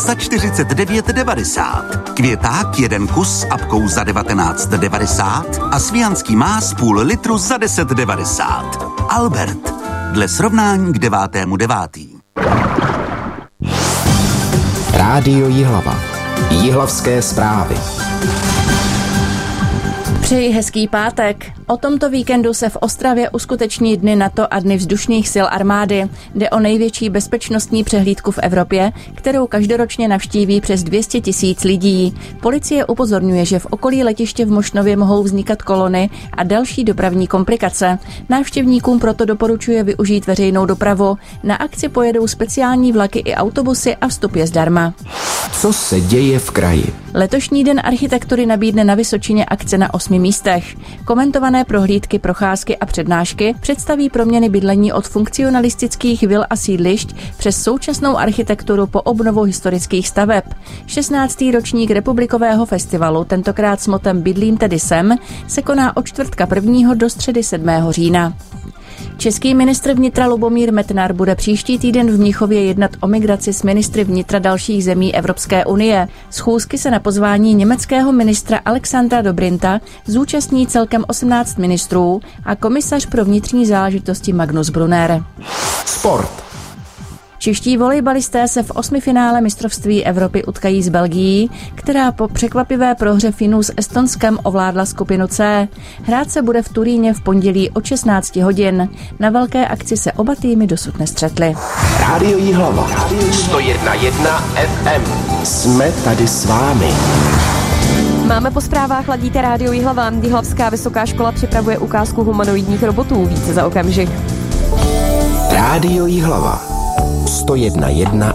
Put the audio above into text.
za 49,90. Květák 1 kus s apkou za 19,90 a svijanský más půl litru za 10,90. Albert. Dle srovnání k 9.9. Rádio Jihlava. Jihlavské zprávy. Přeji hezký pátek. O tomto víkendu se v Ostravě uskuteční Dny NATO a Dny vzdušných sil armády. Jde o největší bezpečnostní přehlídku v Evropě, kterou každoročně navštíví přes 200 000 lidí. Policie upozorňuje, že v okolí letiště v Mošnově mohou vznikat kolony a další dopravní komplikace. Návštěvníkům proto doporučuje využít veřejnou dopravu. Na akci pojedou speciální vlaky i autobusy a vstup je zdarma. Co se děje v kraji? Letošní Den architektury nabídne na Vysočině akce na 8 místech. Komentované prohlídky, procházky a přednášky představí proměny bydlení od funkcionalistických vil a sídlišť přes současnou architekturu po obnovu historických staveb. 16. ročník republikového festivalu, tentokrát s motem Bydlím tedy sem, se koná od čtvrtka 1. do středy 7. října. Český ministr vnitra Lubomír Metnar bude příští týden v Mnichově jednat o migraci s ministry vnitra dalších zemí Evropské unie. Schůzky se na pozvání německého ministra Alexandra Dobrinta zúčastní celkem 18 ministrů a komisař pro vnitřní záležitosti Magnus Brunner. Sport. Čeští volejbalisté se v 8. finále mistrovství Evropy utkají s Belgií, která po překvapivé prohře Finů s Estonskem ovládla skupinu C. Hrát se bude v Turíně v pondělí od 16 hodin. Na velké akci se oba týmy dosud nestřetly. Rádio Jihlava. 101,1 FM. Jsme tady s vámi. Máme po zprávách, ladíte Rádio Jihlava. Jihlavská vysoká škola připravuje ukázku humanoidních robotů. Více za okamžik. Rádio Jihlava. 101,1